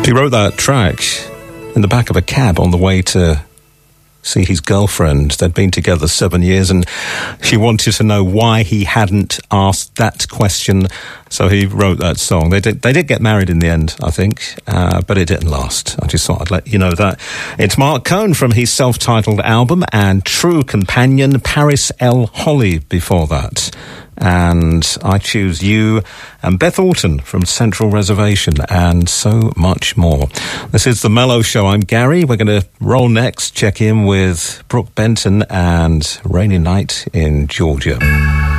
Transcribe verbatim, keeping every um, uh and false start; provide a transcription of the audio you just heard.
He wrote that track in the back of a cab on the way to see his girlfriend. They'd been together seven years and she wanted to know why he hadn't asked that question, so he wrote that song. They did, they did get married in the end, I think, uh, but it didn't last. I just thought I'd let you know that. It's Mark Cohn from his self-titled album, and True Companion, Paris L. Holly before that. And I Choose You, and Beth Orton from Central Reservation, and so much more. This is The Mellow Show. I'm Gary. We're going to roll next, check in with Brooke Benton and Rainy Night in Georgia.